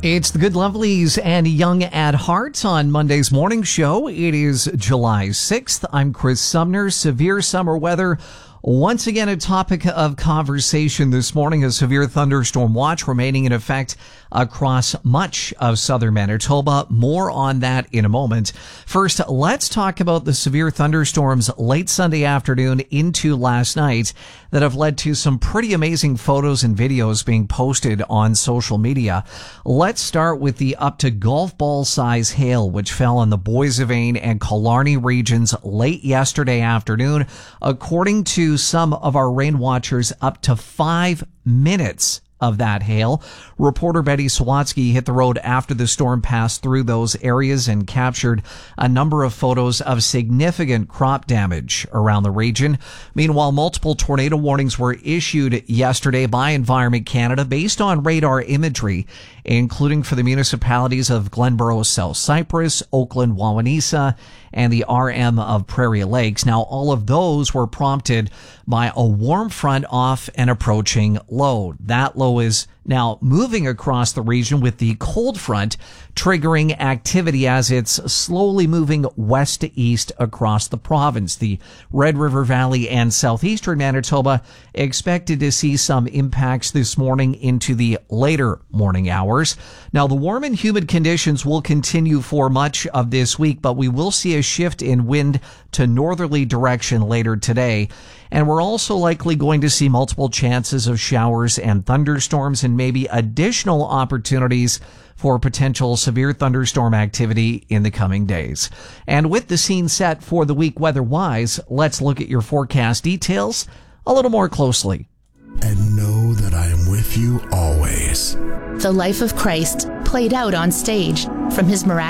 It's the Good Lovelies and Young at Heart on Monday's morning show. It is July 6th. I'm Chris Sumner. Severe summer weather. Once again, a topic of conversation this morning, a severe thunderstorm watch remaining in effect across much of southern Manitoba. More on that in a moment. First, let's talk about the severe thunderstorms late Sunday afternoon into last night that have led to some pretty amazing photos and videos being posted on social media. Let's start with the up to golf ball size hail, which fell on the Boissevain and Killarney regions late yesterday afternoon. According to some of our rain watchers, up to 5 minutes of that hail. Reporter Betty Sawatsky hit the road after the storm passed through those areas and captured a number of photos of significant crop damage around the region. Meanwhile, multiple tornado warnings were issued yesterday by Environment Canada based on radar imagery, including for the municipalities of Glenborough, South Cypress, Oakland, Wawanesa, and the RM of Prairie Lakes. Now, all of those were prompted by a warm front off an approaching low. That low is now moving across the region with the cold front triggering activity as it's slowly moving west to east across the province. The Red River Valley and southeastern Manitoba expected to see some impacts this morning into the later morning hours. Now, the warm and humid conditions will continue for much of this week, but we will see a shift in wind to northerly direction later today. And we're also likely going to see multiple chances of showers and thunderstorms and maybe additional opportunities for potential severe thunderstorm activity in the coming days. And with the scene set for the week weather-wise, let's look at your forecast details a little more closely. And know that I am with you always. The life of Christ played out on stage, from his miraculous